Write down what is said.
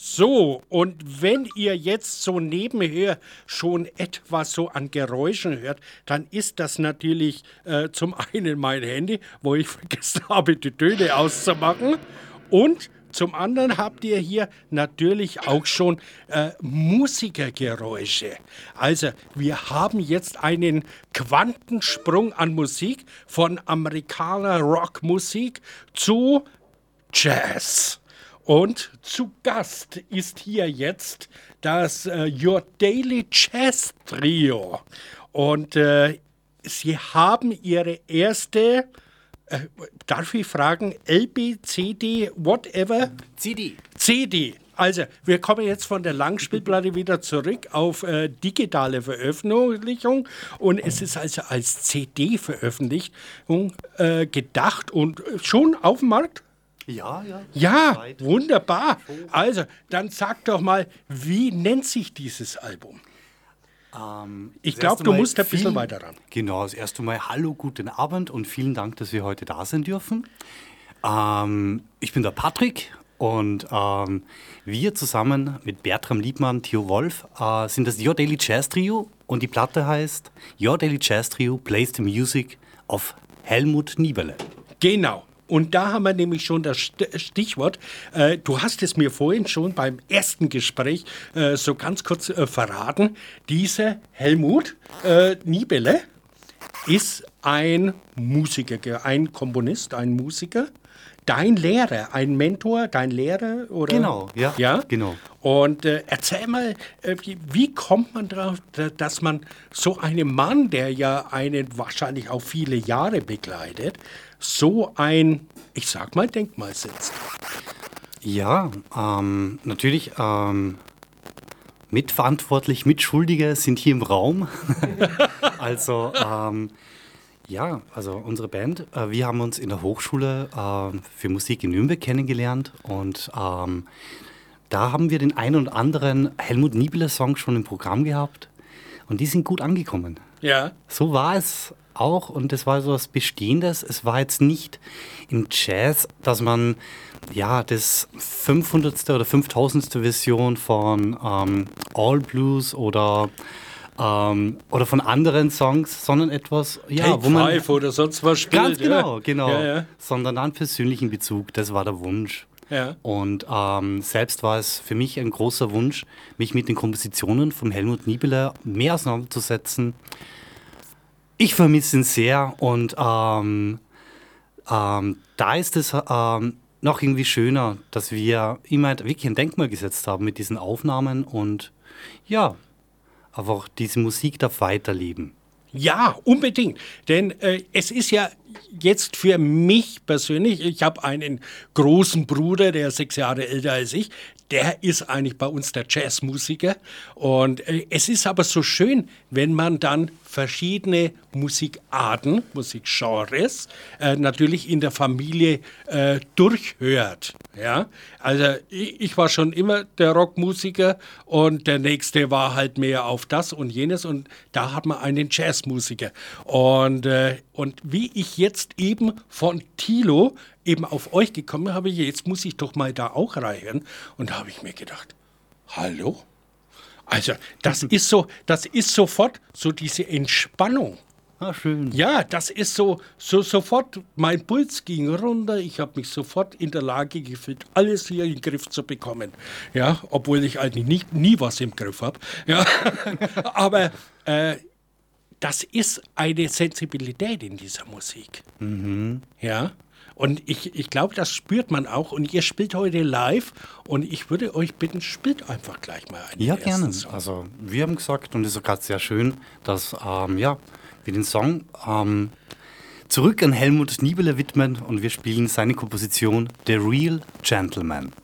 So, und wenn ihr jetzt so nebenher schon etwas so an Geräuschen hört, dann ist das natürlich zum einen mein Handy, wo ich vergessen habe, die Töne auszumachen. Und zum anderen habt ihr hier natürlich auch schon Musikergeräusche. Also, wir haben jetzt einen Quantensprung an Musik von Amerikaner-Rockmusik zu Jazz. Und zu Gast ist hier jetzt das Your Daily Jazz Trio. Und sie haben ihre erste, darf ich fragen, LP, CD, whatever? CD. Also, wir kommen jetzt von der Langspielplatte wieder zurück auf digitale Veröffentlichung. Und es ist also als CD-Veröffentlichung gedacht und schon auf dem Markt? Ja. Ja, wunderbar. Also, dann sag doch mal, wie nennt sich dieses Album? Ich glaube, du musst ein bisschen weiter ran. Genau, das erste Mal hallo, guten Abend und vielen Dank, dass wir heute da sein dürfen. Ich bin der Patrick und wir zusammen mit Bertram Liebmann, Theo Wolf sind das Your Daily Jazz Trio und die Platte heißt Your Daily Jazz Trio Plays the Music of Helmut Niebele. Genau. Und da haben wir nämlich schon das Stichwort. Du hast es mir vorhin schon beim ersten Gespräch so ganz kurz verraten. Dieser Helmut Niebele ist ein Musiker, ein Komponist, ein Musiker. Dein Lehrer, ein Mentor, dein Lehrer? Oder? Genau, ja. Genau. Und erzähl mal, wie kommt man darauf, dass man so einem Mann, der ja einen wahrscheinlich auch viele Jahre begleitet, so ein, ich sag mal, Denkmal setzt? Ja, natürlich mitverantwortlich, Mitschuldige sind hier im Raum. Also, also unsere Band, wir haben uns in der Hochschule für Musik in Nürnberg kennengelernt und da haben wir den einen oder anderen Helmut Niebele-Song schon im Programm gehabt und die sind gut angekommen. Ja. So war es auch und das war so was Bestehendes. Es war jetzt nicht im Jazz, dass man das 500. oder 5000. Version von All Blues oder von anderen Songs, sondern etwas, Take wo man Five oder sonst was spielt. Ganz genau. Ja. Sondern einen persönlichen Bezug, das war der Wunsch. Ja. Und selbst war es für mich ein großer Wunsch, mich mit den Kompositionen von Helmut Niebele mehr auseinanderzusetzen. Ich vermisse ihn sehr und da ist es noch irgendwie schöner, dass wir ihm halt wirklich ein Denkmal gesetzt haben mit diesen Aufnahmen und einfach diese Musik darf weiterleben. Ja, unbedingt. Denn es ist ja jetzt für mich persönlich, ich habe einen großen Bruder, der ist 6 Jahre älter als ich, der ist eigentlich bei uns der Jazzmusiker. Und es ist aber so schön, wenn man dann verschiedene Musikarten, Musikgenres, natürlich in der Familie durchhört. Ja? Also ich war schon immer der Rockmusiker und der nächste war halt mehr auf das und jenes und da hat man einen Jazzmusiker. Und wie ich jetzt eben von Thilo eben auf euch gekommen habe, jetzt muss ich doch mal da auch reinhören. Und da habe ich mir gedacht, hallo? Also das ist sofort so diese Entspannung. Ah, schön. Ja, das ist so sofort, mein Puls ging runter, ich habe mich sofort in der Lage gefühlt, alles hier in den Griff zu bekommen. Ja, obwohl ich eigentlich nie was im Griff habe. Ja, aber das ist eine Sensibilität in dieser Musik. Mhm. Ja, und ich glaube, das spürt man auch. Und ihr spielt heute live und ich würde euch bitten, spielt einfach gleich mal einen Ja, ersten gerne. Song. Also wir haben gesagt, und es ist gerade sehr schön, dass wir den Song zurück an Helmut Niebele widmen und wir spielen seine Komposition The Real Gentleman.